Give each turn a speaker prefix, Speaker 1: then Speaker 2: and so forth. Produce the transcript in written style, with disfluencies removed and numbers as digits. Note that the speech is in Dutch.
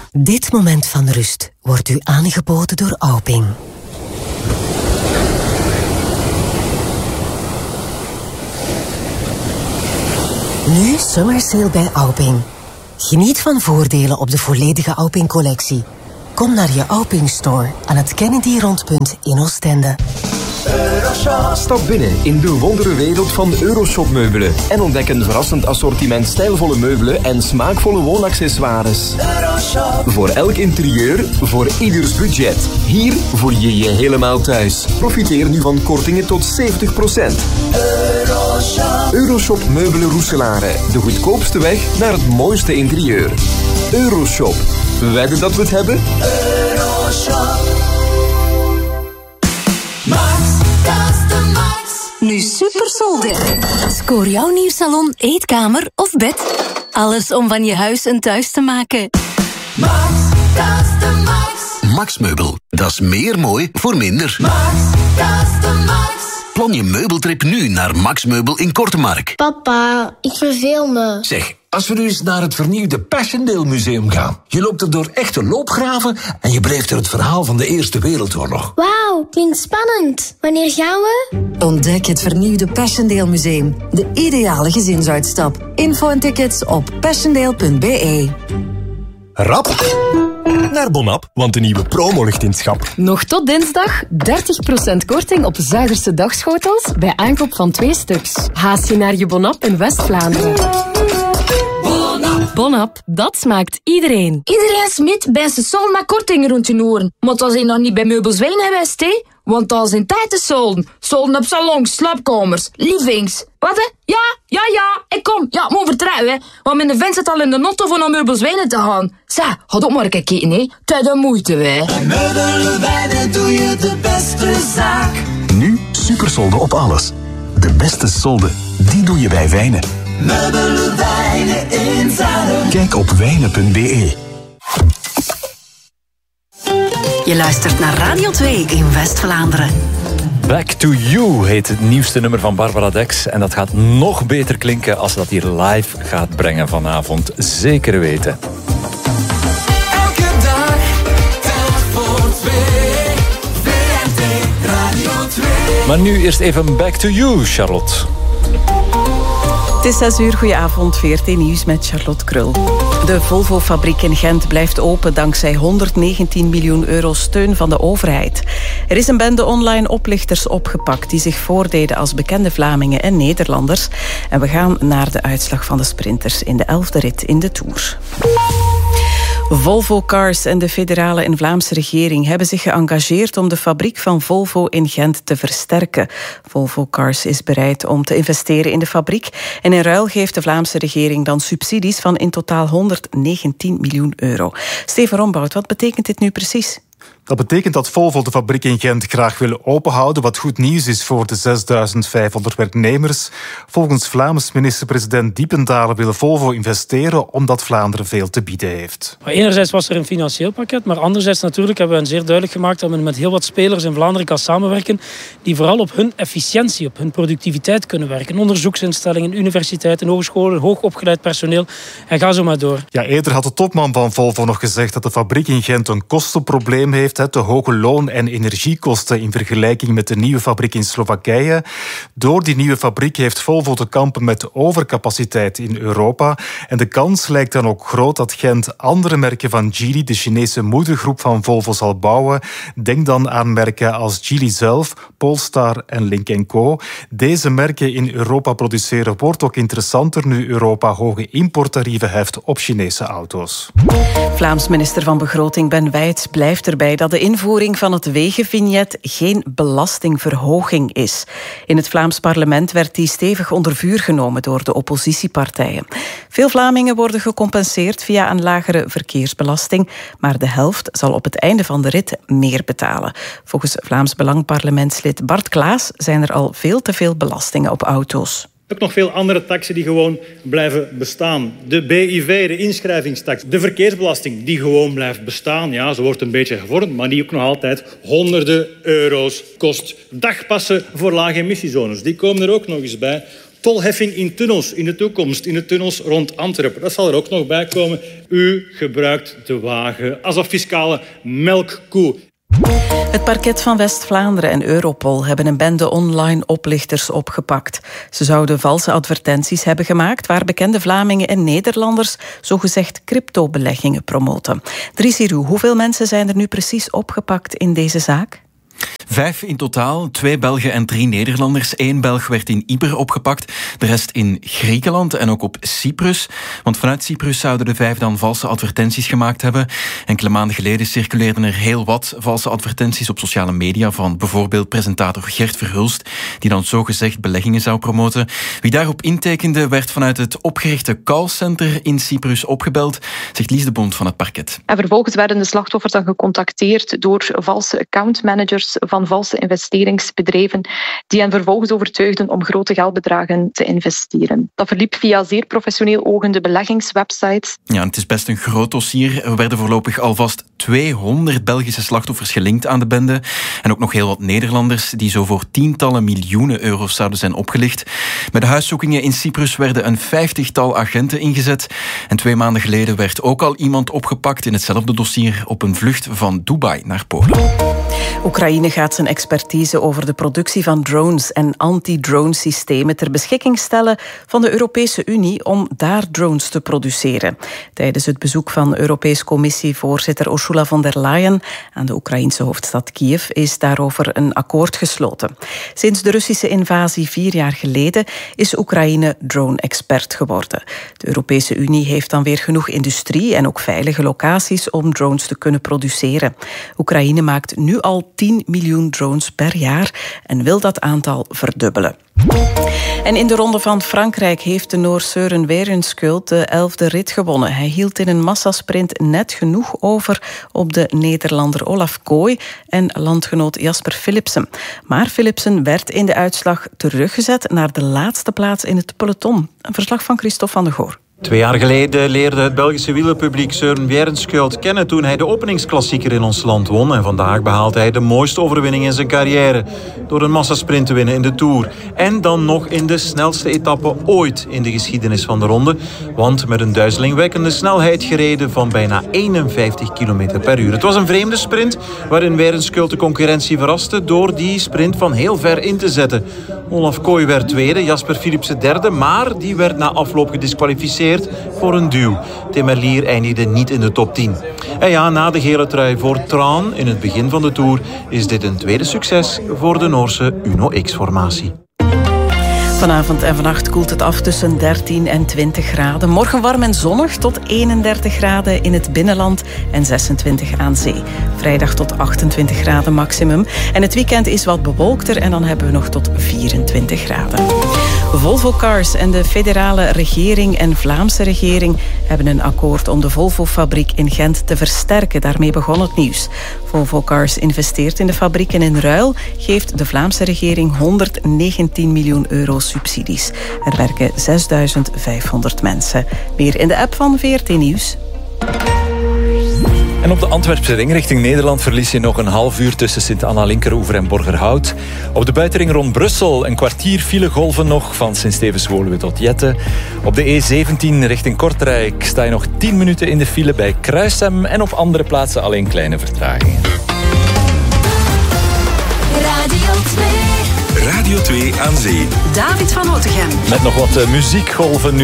Speaker 1: Dit moment van rust wordt u aangeboden door Auping. Nu Summer Sale bij Auping. Geniet van voordelen op de volledige Auping-collectie. Kom naar je Auping Store aan het Kennedy-rondpunt in Oostende.
Speaker 2: Stap binnen in de wonderenwereld van Euroshop meubelen en ontdek een verrassend assortiment stijlvolle meubelen en smaakvolle woonaccessoires. Voor elk interieur, voor ieders budget. Hier voel je je helemaal thuis. Profiteer nu van kortingen tot 70%. Euroshop meubelen Roeselare. De goedkoopste weg naar het mooiste interieur. Euroshop. Wedden dat we het hebben? Euroshop.
Speaker 3: Nu super solden. Scoor jouw nieuw salon, eetkamer of bed. Alles om van je huis een thuis te maken.
Speaker 4: Max, custom Max. Max Meubel, dat is meer mooi voor minder.
Speaker 5: Max, custom Max.
Speaker 4: Plan je meubeltrip nu naar Max Meubel in Kortemark.
Speaker 6: Papa, ik verveel me.
Speaker 7: Zeg, als we nu eens naar het vernieuwde Passchendaele Museum gaan. Je loopt er door echte loopgraven en je beleeft er het verhaal van de Eerste Wereldoorlog.
Speaker 6: Wauw, klinkt spannend. Wanneer gaan we?
Speaker 8: Ontdek het vernieuwde Passchendaele Museum. De ideale gezinsuitstap. Info en tickets op passchendaele.be.
Speaker 9: Rap naar Bonap, want de nieuwe promo ligt in het schap.
Speaker 10: Nog tot dinsdag 30% korting op Zuiderse dagschotels bij aankoop van 2 stuks. Haast je naar je Bonap in West-Vlaanderen. Bonap, dat smaakt iedereen.
Speaker 11: Iedereen smit bij zijn sol met korting rond je oren. Maar dat zijn nog niet bij Meubels Wijn geweest, hè? Want dat is in tijd te solden. Solden op salons, slaapkamers, livings. Wat, hè? Ja, ik kom. Ja, moet vertrouwen, hè. Want mijn vent zit al in de notto voor naar Meubels Wijnen te gaan. Zeg, ga ook maar een kijken, hè. Tijd de moeite, hè.
Speaker 12: Bij Meubelen Wijnen doe je de beste zaak.
Speaker 13: Nu supersolden op alles. De beste solden, die doe je bij Wijnen.
Speaker 12: Meubelen Wijnen in Zuiden.
Speaker 13: Kijk op wijnen.be.
Speaker 3: Je luistert naar Radio 2 in West-Vlaanderen.
Speaker 14: Back to You heet het nieuwste nummer van Barbara Dex. En dat gaat nog beter klinken als ze dat hier live gaat brengen vanavond. Zeker weten.
Speaker 12: Elke dag, telk voor 2. VRT Radio 2.
Speaker 14: Maar nu eerst even Back to You, Charlotte.
Speaker 15: Het is 6 uur, goedenavond, VRT Nieuws met Charlotte Krul. De Volvo-fabriek in Gent blijft open dankzij 119 miljoen euro steun van de overheid. Er is een bende online oplichters opgepakt die zich voordeden als bekende Vlamingen en Nederlanders. En we gaan naar de uitslag van de sprinters in de 11e rit in de Tour. Volvo Cars en de federale en Vlaamse regering hebben zich geëngageerd om de fabriek van Volvo in Gent te versterken. Volvo Cars is bereid om te investeren in de fabriek en in ruil geeft de Vlaamse regering dan subsidies van in totaal 119 miljoen euro. Steven Rombout, wat betekent dit nu precies?
Speaker 16: Dat betekent dat Volvo de fabriek in Gent graag wil openhouden, wat goed nieuws is voor de 6.500 werknemers. Volgens Vlaams minister-president Diependalen wil Volvo investeren omdat Vlaanderen veel te bieden heeft.
Speaker 17: Enerzijds was er een financieel pakket, maar anderzijds natuurlijk hebben we zeer duidelijk gemaakt dat men met heel wat spelers in Vlaanderen kan samenwerken die vooral op hun efficiëntie, op hun productiviteit kunnen werken. Onderzoeksinstellingen, universiteiten, hogescholen, hoogopgeleid personeel en ga zo maar door.
Speaker 16: Ja, eerder had de topman van Volvo nog gezegd dat de fabriek in Gent een kostenprobleem heeft. Te hoge loon- en energiekosten in vergelijking met de nieuwe fabriek in Slowakije. Door die nieuwe fabriek heeft Volvo te kampen met overcapaciteit in Europa. En de kans lijkt dan ook groot dat Gent andere merken van Geely, de Chinese moedergroep van Volvo, zal bouwen. Denk dan aan merken als Geely zelf, Polestar en Lynk & Co. Deze merken in Europa produceren wordt ook interessanter nu Europa hoge importtarieven heft op Chinese auto's.
Speaker 15: Vlaams minister van Begroting Ben Wijts blijft erbij dat de invoering van het wegenvignet geen belastingverhoging is. In het Vlaams parlement werd die stevig onder vuur genomen door de oppositiepartijen. Veel Vlamingen worden gecompenseerd via een lagere verkeersbelasting, maar de helft zal op het einde van de rit meer betalen. Volgens Vlaams Belang-parlementslid Bart Klaas zijn er al veel te veel belastingen op auto's.
Speaker 18: Ook nog veel andere taksen die gewoon blijven bestaan. De BIV, de inschrijvingstaks, de verkeersbelasting die gewoon blijft bestaan. Ja, ze wordt een beetje gevormd, maar die ook nog altijd honderden euro's kost. Dagpassen voor lage emissiezones, die komen er ook nog eens bij. Tolheffing in tunnels in de toekomst, in de tunnels rond Antwerpen. Dat zal er ook nog bij komen. U gebruikt de wagen als een fiscale melkkoe.
Speaker 15: Het parket van West-Vlaanderen en Europol hebben een bende online oplichters opgepakt. Ze zouden valse advertenties hebben gemaakt waar bekende Vlamingen en Nederlanders zogezegd cryptobeleggingen promoten. Dries Hierou, hoeveel mensen zijn er nu precies opgepakt in deze zaak?
Speaker 19: 5 in totaal, 2 Belgen en 3 Nederlanders. 1 Belg werd in Ypres opgepakt, de rest in Griekenland en ook op Cyprus. Want vanuit Cyprus zouden de 5 dan valse advertenties gemaakt hebben. Enkele maanden geleden circuleerden er heel wat valse advertenties op sociale media van bijvoorbeeld presentator Gert Verhulst, die dan zogezegd beleggingen zou promoten. Wie daarop intekende werd vanuit het opgerichte callcenter in Cyprus opgebeld, zegt Lies de Bond van het parket.
Speaker 20: En vervolgens werden de slachtoffers dan gecontacteerd door valse accountmanagers van valse investeringsbedrijven die hen vervolgens overtuigden om grote geldbedragen te investeren. Dat verliep via zeer professioneel ogende beleggingswebsites.
Speaker 19: Ja, het is best een groot dossier. Er werden voorlopig alvast 200 Belgische slachtoffers gelinkt aan de bende. En ook nog heel wat Nederlanders die zo voor tientallen miljoenen euro's zouden zijn opgelicht. Bij de huiszoekingen in Cyprus werden een 50-tal agenten ingezet. En 2 maanden geleden werd ook al iemand opgepakt in hetzelfde dossier op een vlucht van Dubai naar Polen.
Speaker 15: Oekraïne gaat zijn expertise over de productie van drones en anti-drone systemen ter beschikking stellen van de Europese Unie om daar drones te produceren. Tijdens het bezoek van Europese Commissievoorzitter Ursula von der Leyen aan de Oekraïnse hoofdstad Kiev is daarover een akkoord gesloten. Sinds de Russische invasie 4 jaar geleden is Oekraïne drone-expert geworden. De Europese Unie heeft dan weer genoeg industrie en ook veilige locaties om drones te kunnen produceren. Oekraïne maakt nu al 10 miljoen drones per jaar en wil dat aantal verdubbelen. En in de Ronde van Frankrijk heeft de Noor Søren Werenskjöld de 11e rit gewonnen. Hij hield in een massasprint net genoeg over op de Nederlander Olaf Kooi en landgenoot Jasper Philipsen. Maar Philipsen werd in de uitslag teruggezet naar de laatste plaats in het peloton. Een verslag van Christophe van de Goor.
Speaker 21: 2 jaar geleden leerde het Belgische wielerpubliek Søren Werenskjöld kennen toen hij de openingsklassieker in ons land won. En vandaag behaalt hij de mooiste overwinning in zijn carrière door een massasprint te winnen in de Tour. En dan nog in de snelste etappe ooit in de geschiedenis van de ronde. Want met een duizelingwekkende snelheid gereden van bijna 51 km per uur. Het was een vreemde sprint waarin Werenskjöld de concurrentie verraste door die sprint van heel ver in te zetten. Olaf Kooi werd tweede, Jasper Philipsen derde, maar die werd na afloop gedisqualificeerd voor een duw. Tim Merlier eindigde niet in de top 10. En ja, na de gele trui voor Tran in het begin van de Tour is dit een tweede succes voor de Noorse Uno X-formatie.
Speaker 15: Vanavond en vannacht koelt het af tussen 13 en 20 graden. Morgen warm en zonnig tot 31 graden in het binnenland en 26 aan zee. Vrijdag tot 28 graden maximum. En het weekend is wat bewolkter en dan hebben we nog tot 24 graden. Volvo Cars en de federale regering en Vlaamse regering hebben een akkoord om de Volvo-fabriek in Gent te versterken. Daarmee begon het nieuws. Volvo Cars investeert in de fabriek en in ruil geeft de Vlaamse regering 119 miljoen euro subsidies. Er werken 6.500 mensen. Meer in de app van VRT Nieuws.
Speaker 14: En op de Antwerpse ring richting Nederland verlies je nog een half uur tussen Sint-Anna-Linkeroever en Borgerhout. Op de buitenring rond Brussel een kwartier filegolven nog van Sint-Stevens-Woluwe tot Jette. Op de E17 richting Kortrijk sta je nog 10 minuten in de file bij Kruisem en op andere plaatsen alleen kleine vertragingen.
Speaker 5: Radio 2.
Speaker 9: Radio 2 aan zee.
Speaker 3: David van Otegem.
Speaker 14: Met nog wat muziekgolven nu.